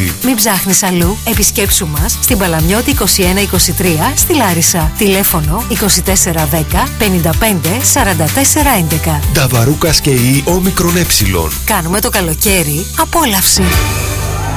ανάπτυξη. Μην ψάχνεις αλλού. Επισκέψου μας στην Παλαμιώτη 2123 στη Λάρισα. Τηλέφωνο 2410 55 44 11. Νταβαρούκας και η όμικρον ε. Κάνουμε το καλοκαίρι απόλαυση.